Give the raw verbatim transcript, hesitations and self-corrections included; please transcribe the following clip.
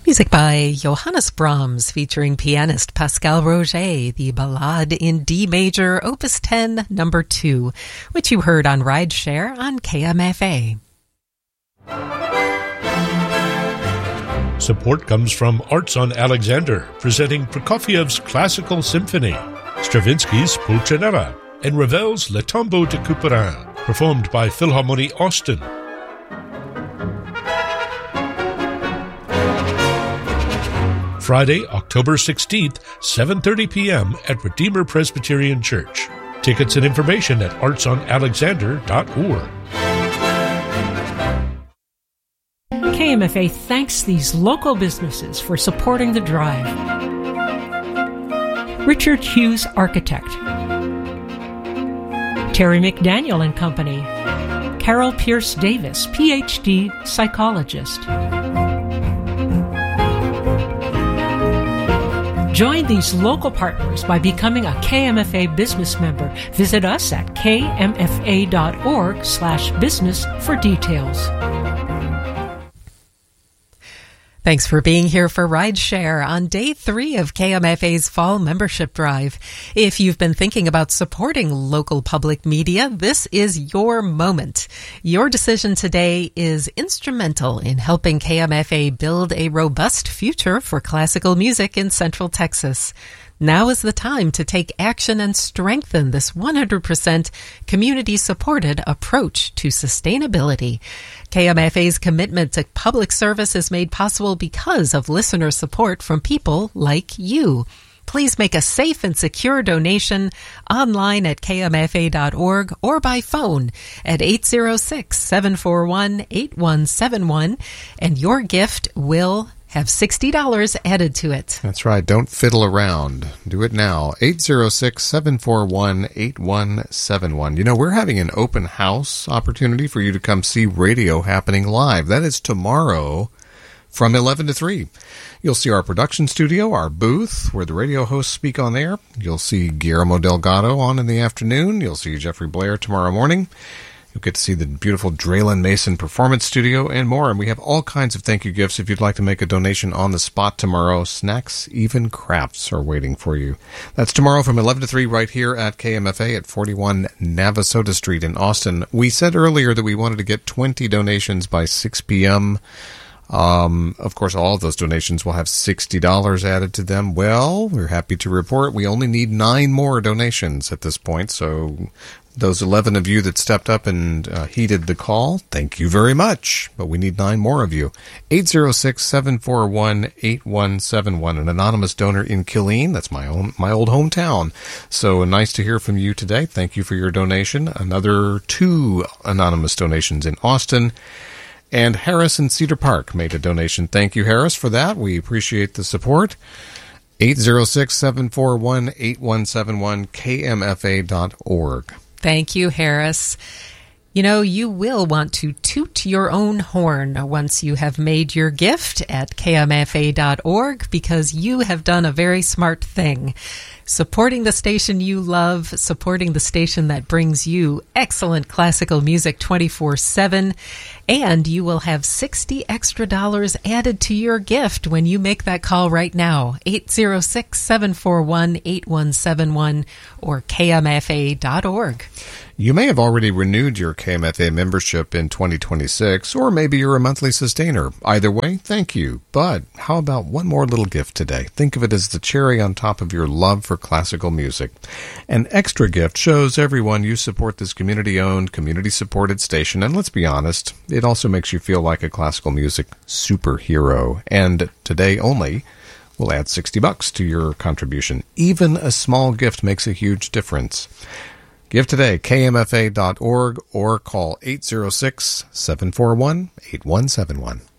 Music by Johannes Brahms featuring pianist Pascal Roger, the Ballade in D major, Opus ten, number two, which you heard on Rideshare on K M F A. Support comes from Arts on Alexander, presenting Prokofiev's Classical Symphony, Stravinsky's Pulcinella, and Ravel's Le Tombeau de Couperin, performed by Philharmonie Austin. Friday, October sixteenth, seven thirty p.m. at Redeemer Presbyterian Church. Tickets and information at arts on alexander dot org. K M F A thanks these local businesses for supporting the drive. Richard Hughes Architect, Terry McDaniel and Company, Carol Pierce Davis, P H D psychologist. Join these local partners by becoming a K M F A business member. Visit us at k m f a dot org slash business for details. Thanks for being here for Rideshare on day three of K M F A's Fall Membership Drive. If you've been thinking about supporting local public media, this is your moment. Your decision today is instrumental in helping K M F A build a robust future for classical music in Central Texas. Now is the time to take action and strengthen this one hundred percent community-supported approach to sustainability. K M F A's commitment to public service is made possible because of listener support from people like you. Please make a safe and secure donation online at k m f a dot org or by phone at eight zero six, seven four one, eight one seven one, and your gift will have sixty dollars added to it. That's right. Don't fiddle around. Do it now. eight zero six, seven four one, eight one seven one. You know, we're having an open house opportunity for you to come see radio happening live. That is tomorrow from eleven to three. You'll see our production studio, our booth, where the radio hosts speak on air. You'll see Guillermo Delgado on in the afternoon. You'll see Jeffrey Blair tomorrow morning. You'll get to see the beautiful Draylen Mason Performance Studio and more. And we have all kinds of thank you gifts if you'd like to make a donation on the spot tomorrow. Snacks, even crafts are waiting for you. That's tomorrow from eleven to three right here at K M F A at forty-one Navasota Street in Austin. We said earlier that we wanted to get twenty donations by six p.m. Um, of course, all of those donations will have sixty dollars added to them. Well, we're happy to report we only need nine more donations at this point, so those eleven of you that stepped up and uh, heeded the call, thank you very much. But we need nine more of you. eight zero six, seven four one, eight one seven one, an anonymous donor in Killeen. That's my own, my old hometown. So nice to hear from you today. Thank you for your donation. Another two anonymous donations in Austin. And Harris in Cedar Park made a donation. Thank you, Harris, for that. We appreciate the support. eight zero six, seven four one, eight one seven one, k m f a dot org. Thank you, Harris. You know, you will want to toot your own horn once you have made your gift at k m f a dot org because you have done a very smart thing. Supporting the station you love, supporting the station that brings you excellent classical music twenty-four seven, and you will have sixty extra dollars added to your gift when you make that call right now. eight zero six, seven four one, eight one seven one or k m f a dot org. You may have already renewed your K M F A membership in twenty twenty-six, or maybe you're a monthly sustainer. Either way, thank you. But how about one more little gift today? Think of it as the cherry on top of your love for classical music. An extra gift shows everyone you support this community-owned, community-supported station, and let's be honest, it also makes you feel like a classical music superhero. And today only, we'll add sixty bucks to your contribution. Even a small gift makes a huge difference. Give today, k m f a dot org, or call eight zero six, seven four one, eight one seven one.